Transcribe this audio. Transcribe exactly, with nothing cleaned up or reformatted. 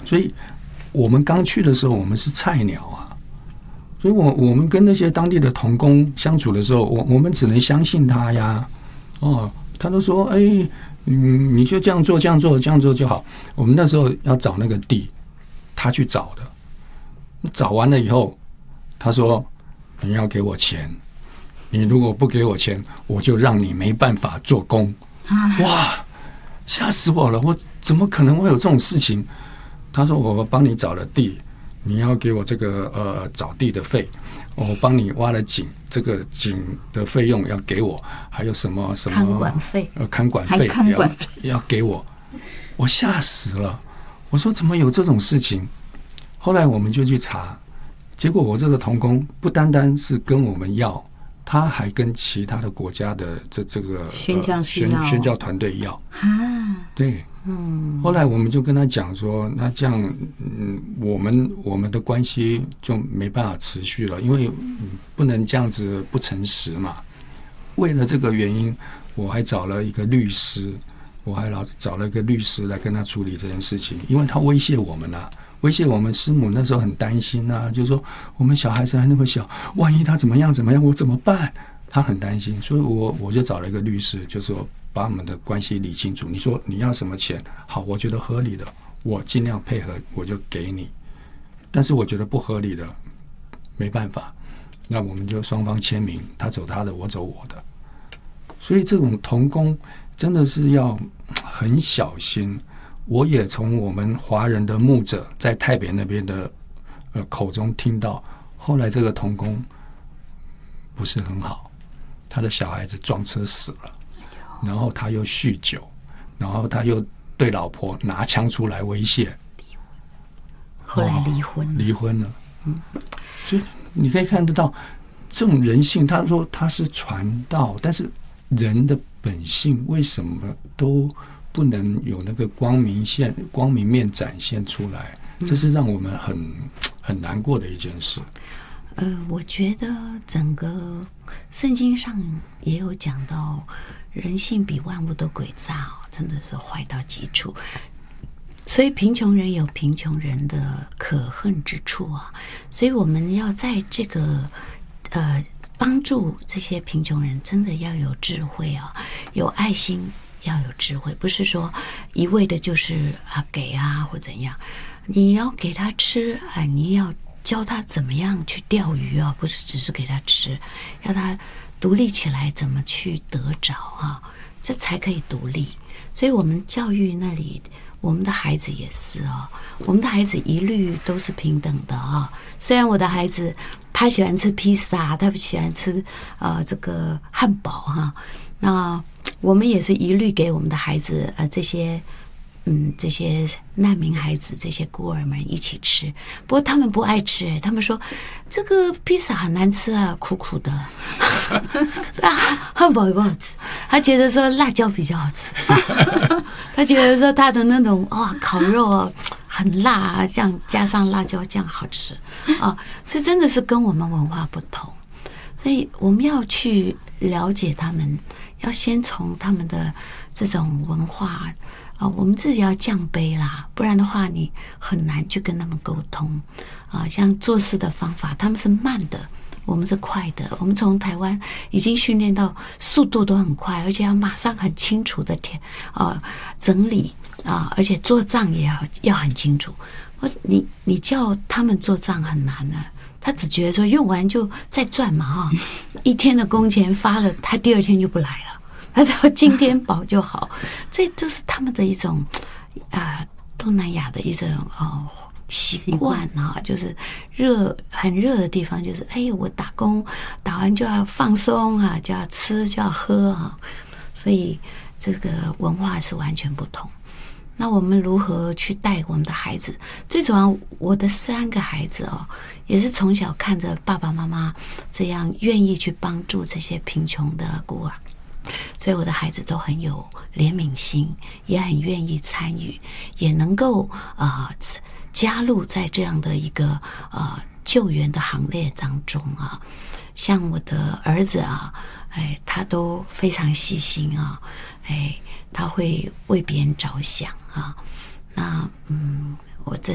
所以我们刚去的时候，我们是菜鸟啊，所以我我们跟那些当地的童工相处的时候，我我们只能相信他呀。哦，他都说，哎，嗯，你就这样做，这样做，这样做就好。我们那时候要找那个地，他去找的，找完了以后，他说你要给我钱，你如果不给我钱，我就让你没办法做工。哇，吓死我了！我怎么可能会有这种事情？他说我帮你找了地，你要给我这个呃找地的费，我帮你挖了井，这个井的费用要给我，还有什么什么看管费， 呃看管费要要给我，我吓死了！我说怎么有这种事情？后来我们就去查，结果我这个童工不单单是跟我们要，他还跟其他的国家的这这个宣教宣宣教团队要啊， 对。嗯，后来我们就跟他讲说，那这样，嗯，我们我们的关系就没办法持续了，因为不能这样子不诚实嘛。为了这个原因，我还找了一个律师，我还老找了一个律师来跟他处理这件事情，因为他威胁我们啊，威胁我们师母那时候很担心啊，就是说我们小孩子还那么小，万一他怎么样怎么样，我怎么办？他很担心，所以我我就找了一个律师，就说把我们的关系理清楚。你说你要什么钱，好，我觉得合理的，我尽量配合，我就给你。但是我觉得不合理的，没办法，那我们就双方签名，他走他的，我走我的。所以这种童工真的是要很小心。我也从我们华人的牧者在台北那边的呃口中听到，后来这个童工不是很好，他的小孩子撞车死了，然后他又酗酒，然后他又对老婆拿枪出来威胁， 后来离婚， 离婚了。嗯，所以你可以看得到这种人性。他说他是传道，但是人的本性为什么都不能有那个光明线、光明面展现出来？这是让我们很很难过的一件事。 呃，我觉得整个圣经上也有讲到，人性比万物都诡诈哦，真的是坏到极处。所以贫穷人有贫穷人的可恨之处啊，所以我们要在这个呃帮助这些贫穷人，真的要有智慧啊，有爱心，要有智慧，不是说一味的就是啊给啊或怎样，你要给他吃啊，你要教他怎么样去钓鱼啊，不是只是给他吃，要他独立起来，怎么去得着啊，这才可以独立。所以我们教育那里，我们的孩子也是啊，我们的孩子一律都是平等的啊。虽然我的孩子他喜欢吃披萨，他不喜欢吃呃这个汉堡哈、啊，那我们也是一律给我们的孩子呃这些。嗯，这些难民孩子，这些孤儿们一起吃。不过他们不爱吃，哎，他们说这个披萨很难吃啊，苦苦的。啊，汉堡也不好吃，他觉得说辣椒比较好吃。他觉得说他的那种啊、哦、烤肉啊很辣啊，这样加上辣椒酱好吃啊，所以真的是跟我们文化不同。所以我们要去了解他们，要先从他们的这种文化。啊，我们自己要降卑啦，不然的话你很难去跟他们沟通啊。像做事的方法，他们是慢的，我们是快的。我们从台湾已经训练到速度都很快，而且要马上很清楚的啊整理啊，而且做账也要要很清楚。你你叫他们做账很难啊，他只觉得说用完就再赚嘛哈，一天的工钱发了，他第二天就不来了。他只要今天饱就好，这就是他们的一种啊、呃，东南亚的一种哦习惯啊，就是热很热的地方，就是哎，我打工打完就要放松啊，就要吃就要喝啊，所以这个文化是完全不同。那我们如何去带我们的孩子？最主要，我的三个孩子哦，也是从小看着爸爸妈妈这样愿意去帮助这些贫穷的孤儿。所以我的孩子都很有怜悯心，也很愿意参与，也能够啊、呃、加入在这样的一个呃救援的行列当中啊。像我的儿子啊，哎，他都非常细心啊，哎，他会为别人着想啊。那嗯，我这